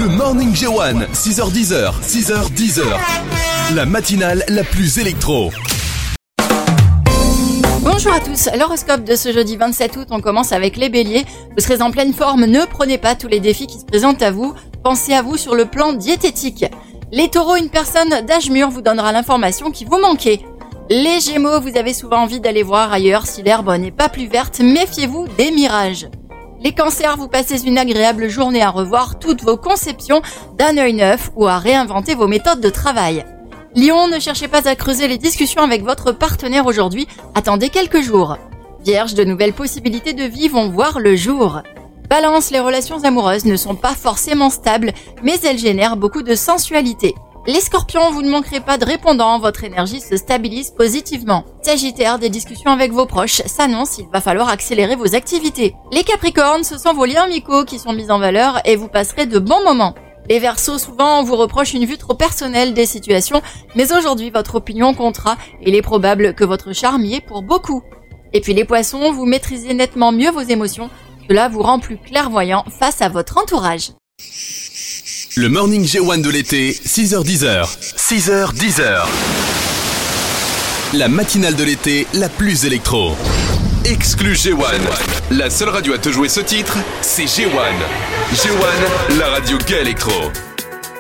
Le Morning J1, 6h10h, 6h10h. La matinale la plus électro. Bonjour à tous, l'horoscope de ce jeudi 27 août, on commence avec les béliers. Vous serez en pleine forme, ne prenez pas tous les défis qui se présentent à vous, pensez à vous sur le plan diététique. Les taureaux, une personne d'âge mûr vous donnera l'information qui vous manquait. Les gémeaux, vous avez souvent envie d'aller voir ailleurs si l'herbe n'est pas plus verte, méfiez-vous des mirages. Les cancers, vous passez une agréable journée à revoir toutes vos conceptions d'un œil neuf ou à réinventer vos méthodes de travail. Lion, ne cherchez pas à creuser les discussions avec votre partenaire aujourd'hui, attendez quelques jours. Vierge, de nouvelles possibilités de vie vont voir le jour. Balance, les relations amoureuses ne sont pas forcément stables, mais elles génèrent beaucoup de sensualité. Les scorpions, vous ne manquerez pas de répondants, votre énergie se stabilise positivement. Sagittaire, des discussions avec vos proches s'annoncent, il va falloir accélérer vos activités. Les capricornes, ce sont vos liens amicaux qui sont mis en valeur et vous passerez de bons moments. Les Verseaux, souvent on vous reproche une vue trop personnelle des situations, mais aujourd'hui votre opinion comptera et il est probable que votre charme y est pour beaucoup. Et puis les Poissons, vous maîtrisez nettement mieux vos émotions, cela vous rend plus clairvoyant face à votre entourage. Le Morning J1 de l'été, 6h10h. 6h10h. La matinale de l'été la plus électro. Exclu J1. La seule radio à te jouer ce titre, c'est J1. J1, la radio gay électro.